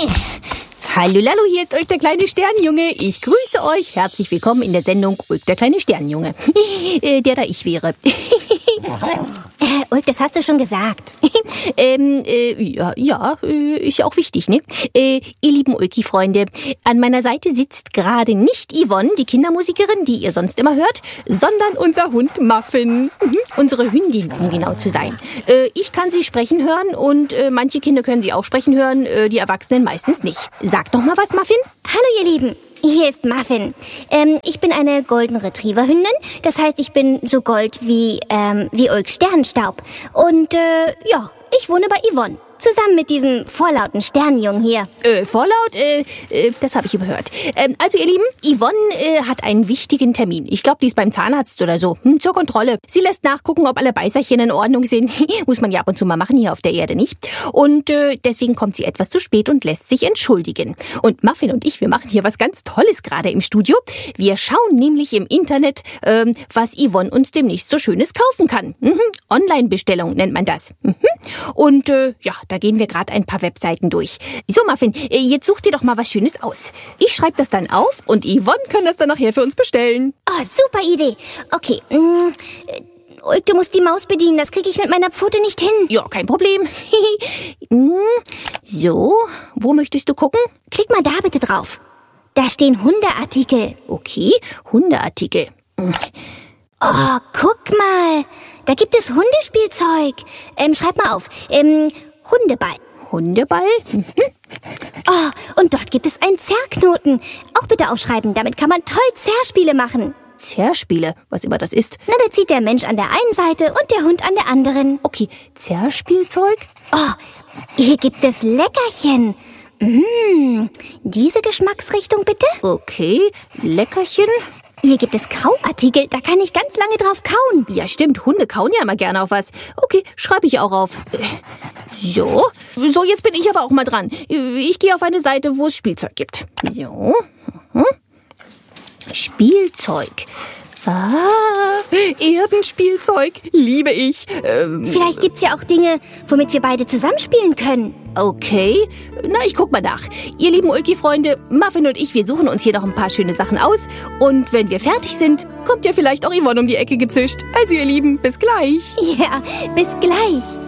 Hallo, Lalo, hier ist Ulk, der kleine Sternenjunge. Ich grüße euch. Herzlich willkommen in der Sendung Ulk, der kleine Sternenjunge. Der da ich wäre. Ulk, das hast du schon gesagt. Ja, ist ja auch wichtig, ne? Ihr lieben Ulki-Freunde, an meiner Seite sitzt gerade nicht Yvonne, die Kindermusikerin, die ihr sonst immer hört, sondern unser Hund Muffin. Unsere Hündin, um genau zu sein. Ich kann sie sprechen hören und manche Kinder können sie auch sprechen hören, die Erwachsenen meistens nicht. Sag doch mal was, Muffin. Hallo, ihr Lieben. Hier ist Muffin. Ich bin eine Golden Retriever Hündin. Das heißt, ich bin so gold wie Ulks Sternenstaub. Und ich wohne bei Yvonne. Zusammen mit diesem vorlauten Sternenjungen hier. Vorlaut? Das habe ich überhört. Also ihr Lieben, Yvonne hat einen wichtigen Termin. Ich glaube, die ist beim Zahnarzt oder so. Zur Kontrolle. Sie lässt nachgucken, ob alle Beißerchen in Ordnung sind. Muss man ja ab und zu mal machen, hier auf der Erde nicht. Und deswegen kommt sie etwas zu spät und lässt sich entschuldigen. Und Muffin und ich, wir machen hier was ganz Tolles gerade im Studio. Wir schauen nämlich im Internet, was Yvonne uns demnächst so Schönes kaufen kann. Online-Bestellung nennt man das. Und da gehen wir gerade ein paar Webseiten durch. So, Muffin, jetzt such dir doch mal was Schönes aus. Ich schreibe das dann auf und Yvonne kann das dann nachher für uns bestellen. Oh, super Idee. Okay, Ulk, du musst die Maus bedienen. Das kriege ich mit meiner Pfote nicht hin. Ja, kein Problem. So, wo möchtest du gucken? Klick mal da bitte drauf. Da stehen Hundeartikel. Okay, Hundeartikel. Oh, guck mal. Da gibt es Hundespielzeug. Schreib mal auf. Hundeball. Hundeball? Oh, und dort gibt es einen Zerrknoten. Auch bitte aufschreiben. Damit kann man toll Zerrspiele machen. Zerrspiele? Was immer das ist. Na, da zieht der Mensch an der einen Seite und der Hund an der anderen. Okay, Zerrspielzeug? Oh, hier gibt es Leckerchen. Diese Geschmacksrichtung bitte? Okay, Leckerchen. Hier gibt es Kauartikel, da kann ich ganz lange drauf kauen. Ja, stimmt, Hunde kauen ja immer gerne auf was. Okay, schreibe ich auch auf. So, jetzt bin ich aber auch mal dran. Ich gehe auf eine Seite, wo es Spielzeug gibt. So. Spielzeug. Erdenspielzeug. Liebe ich. Vielleicht gibt's ja auch Dinge, womit wir beide zusammenspielen können. Okay. Na, ich guck mal nach. Ihr lieben Ulki-Freunde, Muffin und ich, wir suchen uns hier noch ein paar schöne Sachen aus. Und wenn wir fertig sind, kommt ja vielleicht auch Yvonne um die Ecke gezischt. Also ihr Lieben, bis gleich. Ja, bis gleich.